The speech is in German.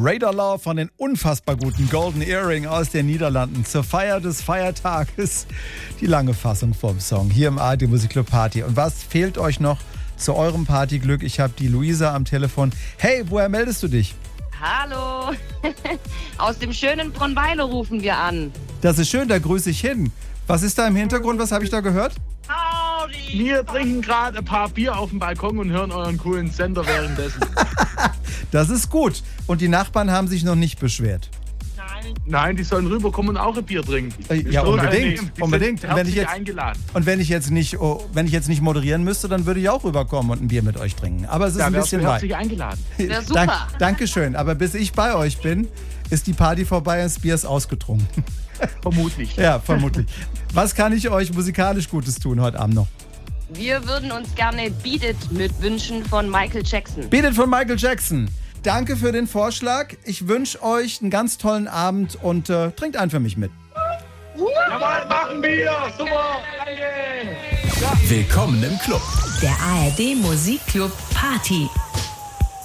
Radar Love von den unfassbar guten Golden Earring aus den Niederlanden. Zur Feier des Feiertages die lange Fassung vom Song hier im ARD Musikclub Party. Und was fehlt euch noch zu eurem Partyglück? Ich habe die Luisa am Telefon. Hey, woher meldest du dich? Hallo, aus dem schönen Brunweiler rufen wir an. Das ist schön, da grüße ich hin. Was ist da im Hintergrund? Was habe ich da gehört? Wir trinken gerade ein paar Bier auf dem Balkon und hören euren coolen Sender währenddessen. Das ist gut. Und die Nachbarn haben sich noch nicht beschwert. Nein, die sollen rüberkommen und auch ein Bier trinken. Ja, unbedingt. Unbedingt. Eingeladen. Und wenn ich jetzt nicht moderieren müsste, dann würde ich auch rüberkommen und ein Bier mit euch trinken. Aber es ist ein bisschen weit. Herzlich eingeladen. Ja, super. Dankeschön. Aber bis ich bei euch bin, ist die Party vorbei und das Bier ist ausgetrunken. Vermutlich. Ja, vermutlich. Was kann ich euch musikalisch Gutes tun heute Abend noch? Wir würden uns gerne Beat It mitwünschen von Michael Jackson. Beat It von Michael Jackson. Danke für den Vorschlag. Ich wünsche euch einen ganz tollen Abend und trinkt einen für mich mit. Jawohl, machen wir! Super! Danke! Willkommen im Club. Der ARD Musikclub Party.